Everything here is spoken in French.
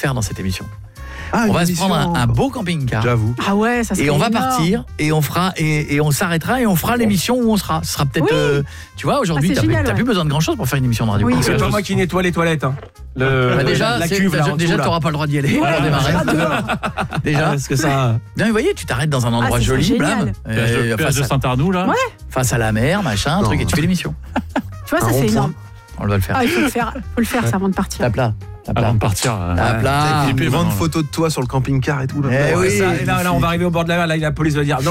faire dans cette émission. On va se prendre un beau camping-car. J'avoue. Ah ouais, ça serait Et on va énorme. partir et on fera et on s'arrêtera et on fera l'émission où on sera. Ce sera peut-être tu vois aujourd'hui c'est t'as génial, plus besoin de grand chose pour faire une émission de radio. Oui. C'est pas moi qui nettoie les toilettes. Hein. Déjà la cuve là. déjà t'auras pas le droit d'y aller pour démarrer. Déjà parce que ça. Bien, vous voyez, tu t'arrêtes dans un endroit ça serait joli, génial. blam, Péage de Saint-Arnoux là. Ouais. face à la mer, machin, un truc et tu fais l'émission. Tu vois, ça Un c'est rond-point. énorme. On va le faire. Ah, il faut le faire ça avant de partir. Tape là. Avant de partir. Tape là. Une grande maintenant, photo de toi sur le camping-car et tout. Là. Eh oui. Et là, on va arriver au bord de la mer. Là, la police va dire